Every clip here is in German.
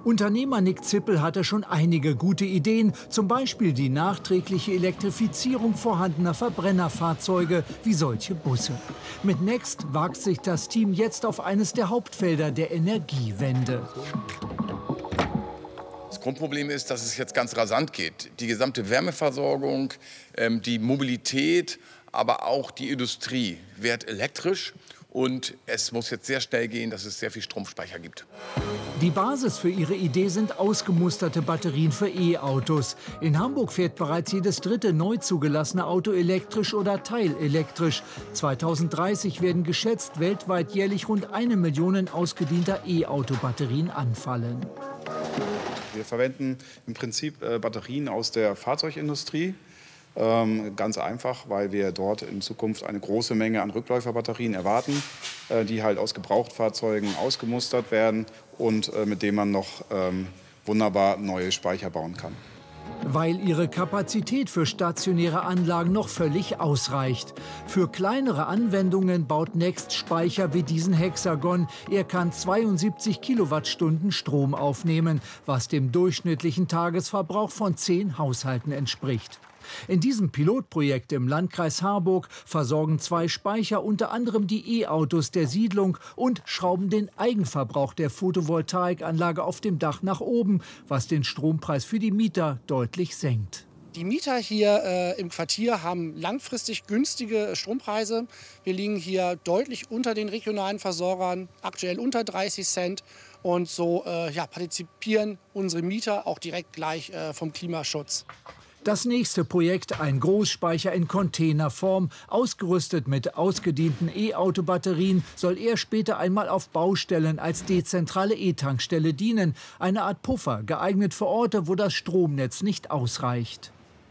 Unternehmer Nick Zippel hatte schon einige gute Ideen, zum Beispiel die nachträgliche Elektrifizierung vorhandener Verbrennerfahrzeuge wie solche Busse. Mit Next wagt sich das Team jetzt auf eines der Hauptfelder der Energiewende. Das Grundproblem ist, dass es jetzt ganz rasant geht. Die gesamte Wärmeversorgung, die Mobilität, aber auch die Industrie wird elektrisch. Und es muss jetzt sehr schnell gehen, dass es sehr viel Stromspeicher gibt. Die Basis für ihre Idee sind ausgemusterte Batterien für E-Autos. In Hamburg fährt bereits jedes dritte neu zugelassene Auto elektrisch oder teilelektrisch. 2030 werden geschätzt weltweit jährlich rund 1 Million ausgedienter E-Auto-Batterien anfallen. Wir verwenden im Prinzip Batterien aus der Fahrzeugindustrie. Ganz einfach, weil wir dort in Zukunft eine große Menge an Rückläuferbatterien erwarten, die halt aus Gebrauchtfahrzeugen ausgemustert werden und mit denen man noch wunderbar neue Speicher bauen kann. Weil ihre Kapazität für stationäre Anlagen noch völlig ausreicht. Für kleinere Anwendungen baut Next Speicher wie diesen Hexagon. Er kann 72 Kilowattstunden Strom aufnehmen, was dem durchschnittlichen Tagesverbrauch von 10 Haushalten entspricht. In diesem Pilotprojekt im Landkreis Harburg versorgen 2 Speicher unter anderem die E-Autos der Siedlung und schrauben den Eigenverbrauch der Photovoltaikanlage auf dem Dach nach oben, was den Strompreis für die Mieter deutlich senkt. Die Mieter hier im Quartier haben langfristig günstige Strompreise. Wir liegen hier deutlich unter den regionalen Versorgern, aktuell unter 30 Cent. Und so partizipieren unsere Mieter auch direkt gleich vom Klimaschutz. Das nächste Projekt, ein Großspeicher in Containerform, ausgerüstet mit ausgedienten E-Auto-Batterien, soll er später einmal auf Baustellen als dezentrale E-Tankstelle dienen. Eine Art Puffer, geeignet für Orte, wo das Stromnetz nicht ausreicht.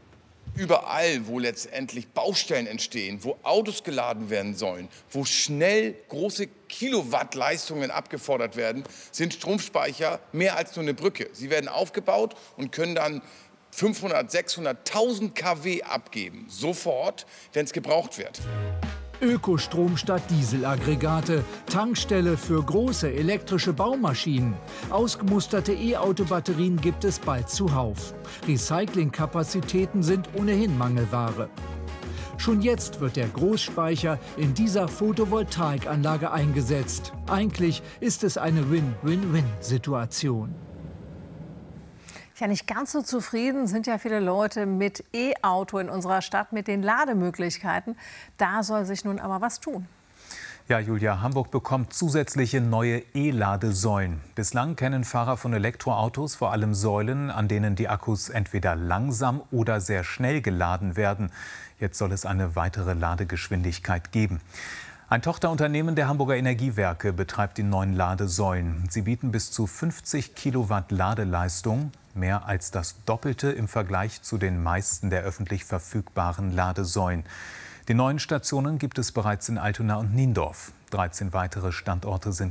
Überall, wo letztendlich Baustellen entstehen, wo Autos geladen werden sollen, wo schnell große Kilowattleistungen abgefordert werden, sind Stromspeicher mehr als nur eine Brücke. Sie werden aufgebaut und können dann 500, 600, 1000 kW abgeben, sofort, wenn es gebraucht wird. Ökostrom statt Dieselaggregate, Tankstelle für große elektrische Baumaschinen. Ausgemusterte E-Auto-Batterien gibt es bald zuhauf. Recyclingkapazitäten sind ohnehin Mangelware. Schon jetzt wird der Großspeicher in dieser Photovoltaikanlage eingesetzt. Eigentlich ist es eine Win-Win-Win-Situation. Ja, nicht ganz so zufrieden sind ja viele Leute mit E-Auto in unserer Stadt, mit den Lademöglichkeiten. Da soll sich nun aber was tun. Ja, Julia, Hamburg bekommt zusätzliche neue E-Ladesäulen. Bislang kennen Fahrer von Elektroautos vor allem Säulen, an denen die Akkus entweder langsam oder sehr schnell geladen werden. Jetzt soll es eine weitere Ladegeschwindigkeit geben. Ein Tochterunternehmen der Hamburger Energiewerke betreibt die neuen Ladesäulen. Sie bieten bis zu 50 Kilowatt Ladeleistung, mehr als das Doppelte im Vergleich zu den meisten der öffentlich verfügbaren Ladesäulen. Die neuen Stationen gibt es bereits in Altona und Niendorf. 13 weitere Standorte sind